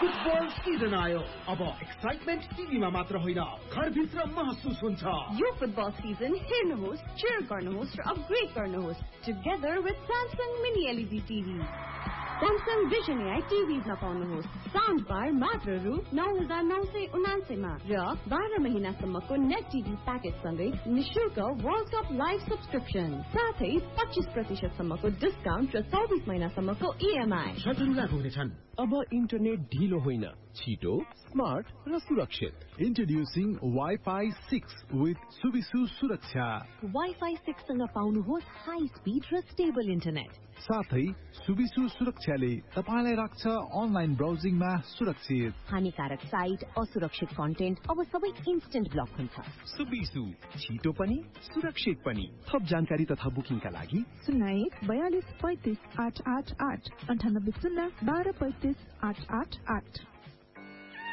football season आयो अब excitement टिभीमा मात्र होइन घरभित्र महसुस हुन्छ यो फुटबल सिजन हेर्नुहोस् cheer गर्नुहोस् र अपग्रेड गर्नुहोस् together with Samsung Mini LED TV Samsung Vision AI TVs पाउनुहोस् sound बार मात्र रु 9999 मा र 12 महिनासम्मको नेट टिभी प्याकेज सँगै निशुल्क वर्ल्ड कप लाइभ सब्स्क्रिप्सन साथै 25% सम्मको डिस्काउन्ट र 24 महिनासम्मको EMI सजिलो लागू हुनेछन् अब इन्टरनेट ढिलो होइन छिटो स्मार्ट र सुरक्षित Introducing Wi-Fi 6 with Subisu Suraksha Wi-Fi 6 सँग पाउनुहोस् हाई स्पिड र स्टेबल इन्टरनेट साथै सुबिसु सुरक्षाले तपाईलाई राख्छ अनलाइन ब्राउजिङमा सुरक्षित हानिकारक साइट असुरक्षित कन्टेन्ट अब सबै इन्स्टेन्ट ब्लक हुन्छ सुबिसु छिटो पनि सुरक्षित पनि थप जानकारी तथा बुकिङका लागि 01 42 35 888 98 0 12 35 888